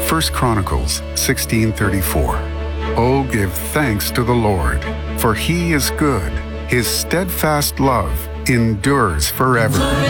1 Chronicles 16:34. Oh, give thanks to the Lord, for he is good. His steadfast love endures forever.